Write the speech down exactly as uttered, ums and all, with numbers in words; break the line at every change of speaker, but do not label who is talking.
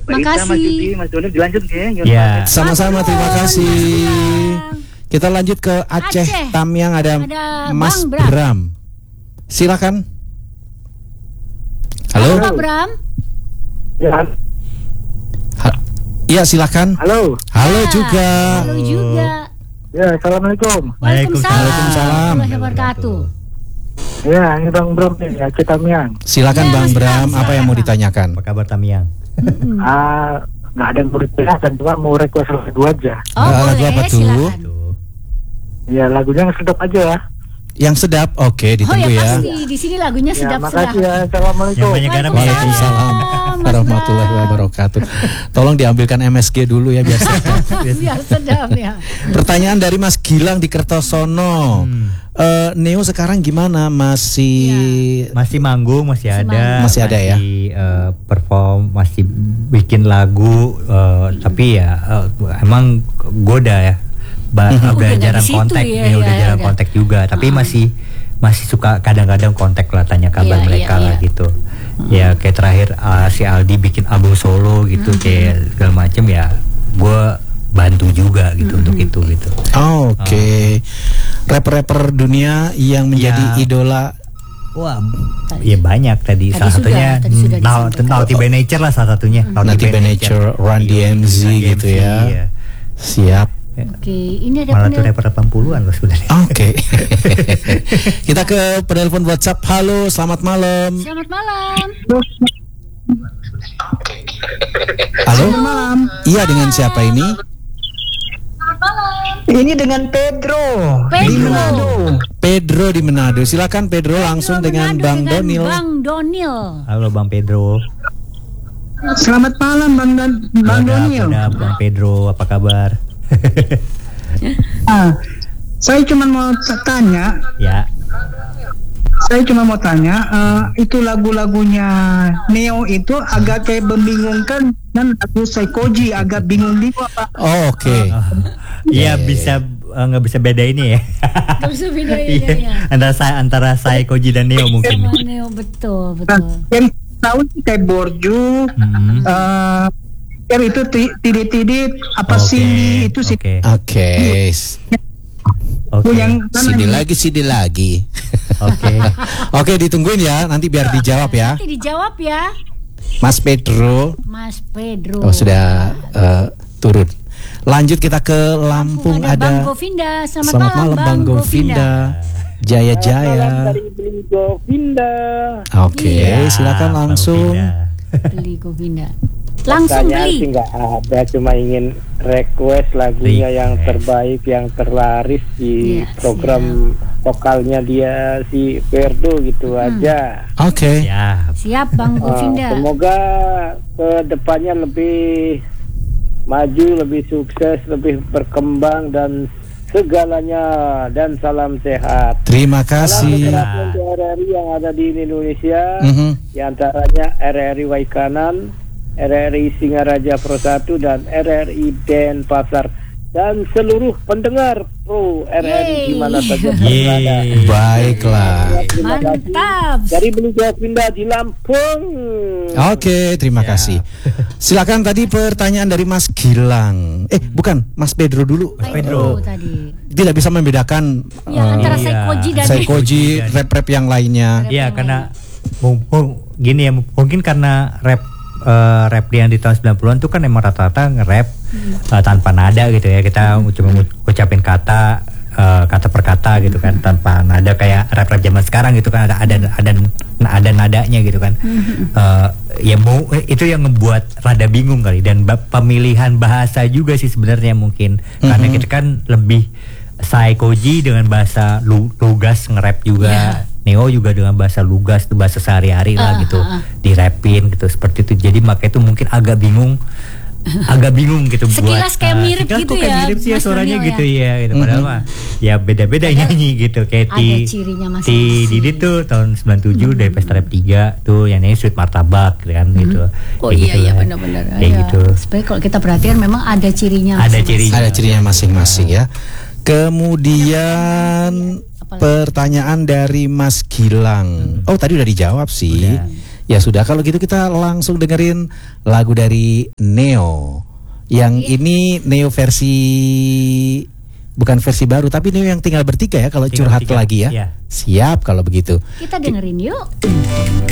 Makasih.
Mas Yudi, Mas Doni dilanjut ya.
Ya.
Sama-sama, terima kasih. Kita lanjut ke Aceh,
Aceh.
Tamiang, ada,
Ada
Mas
Bang Bram.
Bram. Silakan. Halo.
Halo Pak Bram.
Ya.
Ha- Iya, silakan.
Halo.
Halo
Ya,
juga.
Halo juga.
Ya, assalamualaikum.
Waalaikumsalam.
Waalaikumsalam.
Warahmatullahi wabarakatuh.
Ya, ini Bang Bram nih, Aceh Tamiang.
Silakan
Ya,
Bang
Mas
Bram,
Bram,
apa yang mau ditanyakan?
Apa kabar Tamiang?
Mm-mm.
Ah, nggak ada yang mau ditanyakan, cuma mau request lagu aja.
Oh,
Nah, lagu
boleh,
apa tuh?
silakan.
Tuh.
Ya, lagunya yang sedap aja ya.
Yang sedap, oke,
Oh
ditunggu
ya
ya.
pasti di sini lagunya
Ya,
sedap-sedap.
makasih ya. Assalamualaikum.
Yang banyak garam.
Waalaikumsalam
Mas
warahmatullahi
Bram.
wabarakatuh. Tolong diambilkan M S G dulu ya biar sedap.
Biar sedap ya.
Pertanyaan dari Mas Gilang di Kertosono.
Hmm.
Eh, Neo sekarang gimana? Masih
Masih manggung, masih
Masih
ada,
manggung.
Masih ada ya?
eh, perform, masih bikin lagu, eh, tapi ya eh, emang goda ya. Ba-
Mhm.
udah
Udah nggak
jarang
di situ
kontak,
ya,
ya, udah
ya,
jarang
udah.
kontak juga. Tapi
Ah.
masih masih suka kadang-kadang kontak lah, tanya kabar
Iya,
mereka
iya,
lah
iya.
gitu. Ya kayak terakhir uh, si Aldi bikin album solo gitu,
Mhm.
kayak segala macem ya. Gue bantu juga gitu
Mhm.
untuk itu gitu.
Oh, oke. Rapper-rapper dunia yang menjadi
Ya.
idola.
Wah,
Tadi-
ya banyak
tadi
tadi, salah
sudah,
satunya
tadi sudah
Nau-
disampaikan.
Naughty by Nature lah salah satunya.
Naughty by Nature, Run D M Z
Run D M Z,
gitu ya.
iya.
Siap.
Oke, ini ada
Malah tuh
penel-
rapper delapan puluhan loh sebenarnya.
Oke. Kita ke penelpon WhatsApp. Halo, selamat malam.
Selamat malam.
Halo. Iya, dengan siapa ini?
Ini dengan Pedro.
Pedro.
Pedro di Manado. Silakan Pedro langsung
Pedro
dengan
Manado
Bang
dengan
Donil.
Bang Donil.
Halo Bang Pedro.
Selamat malam Bang Dan Bang
Ada-
Donil.
ada Bang Pedro, apa kabar?
Ah, saya cuma mau t- tanya,
Ya,
saya cuma mau tanya, eh, itu lagu-lagunya Neo itu agak kayak membingungkan dan lagu Saikoji agak bingung-bingung apa?
Oh, oke.
iya
iya,
bisa eh, nggak bisa beda ini ya.
Gak bisa beda
Iya,
bedanya.
antara saya antara saya Koji dan Neo mungkin.
Sama Neo betul
Nah,
betul.
yang tahu sih kayak Borju,
Hmm.
eh, yang itu ti- tidit-tidit apa
Oke,
sih itu sih?
Oke.
Oke.
Oke.
Yang
Sidi lagi, sidi lagi.
Oke.
Oke, ditungguin ya. Nanti biar dijawab ya.
Nanti dijawab ya,
Mas Pedro.
Mas Pedro.
Oh, sudah eh, turun. Lanjut kita ke Lampung,
ada, Bang
ada.
Govinda. Selamat,
Selamat malam Bang Govinda. Jaya Jaya.
Dari Beli Govinda.
Oke,
Ya,
silakan
Bang
langsung.
Govinda.
Beli Govinda. Langsung
Pertanyaan sih
beli.
nggak ada, cuma ingin request lagunya
Request.
yang terbaik, yang terlaris di
Iya,
program vokalnya dia si Ferdo gitu aja.
Oke.
Ya,
Siap Bang
Uh,
Govinda.
semoga ke depannya lebih maju, lebih sukses, lebih berkembang dan segalanya, dan salam sehat.
Terima
Salam
kasih.
sehat untuk R R I yang ada di Indonesia,
Mhm.
di antaranya R R I Waikanan, R R I Singaraja Pro satu, dan R R I Denpasar, dan seluruh pendengar pro R R I
Yeay.
di mana saja
Yeay.
berada.
Baiklah.
Terima kasih.
Mantap.
Dari Beli Govinda di Lampung.
Oke, terima
Ya.
kasih. Silakan tadi pertanyaan dari Mas Gilang. Eh, bukan, Mas Pedro dulu.
Mas Pedro.
tadi.
Tidak bisa membedakan
Ya,
eh,
antara
Iya.
Saikoji dan
Saikoji, rap-rap yang lainnya.
Iya, karena mumpung gini ya, mungkin karena rap eh, rap yang di tahun sembilan puluhan itu kan emang rata-rata nge-rap eh, tanpa nada gitu ya. Kita cuma ngucapin kata eh, kata per kata gitu kan, tanpa nada kayak rap-rap zaman sekarang gitu kan, ada ada ada ada nadanya gitu kan. Eh, ya mau itu yang ngebuat rada bingung kali, dan ba- pemilihan bahasa juga sih sebenarnya mungkin karena
Mhm.
kita kan lebih Saikoji dengan bahasa lu, lugas nge-rap juga.
Ya.
Neo juga dengan bahasa lugas, tuh bahasa sehari-hari
Ah,
lah gitu,
ah, ah.
dirapin gitu seperti itu. Jadi makanya itu mungkin agak bingung, agak bingung gitu.
Sekilas
buat,
kayak
ah,
mirip
sekilas
gitu
kok kayak
ya,
mirip sih ya
Mas
suaranya
Donil
gitu
ya.
ya, gitu. Padahal
Mhm.
mah ya beda-beda
Ada-
nyanyi gitu. Kayak
ada
di
cirinya
di
masing-masing.
Didi tuh tahun sembilan puluh tujuh dari Pesta Rap tiga tuh yang nyanyi Sweet Martabak gitu kan gitu.
Oh
Kayak
iya
gitu
iya
lah.
benar-benar.
Kayak
Ada.
gitu.
Sebenarnya kalau kita perhatikan memang ada cirinya.
Ada
masing-masing.
cirinya.
Ada cirinya masing-masing ya. Kemudian
Apalagi?
pertanyaan dari Mas Gilang. Oh, tadi udah dijawab sih.
Udah.
Ya sudah, kalau gitu kita langsung dengerin lagu dari Neo. Yang ini Neo versi, bukan versi baru, tapi Neo yang tinggal bertiga ya kalau
Tinggal
curhat
bertiga,
lagi ya.
iya.
Siap kalau begitu.
Kita dengerin yuk.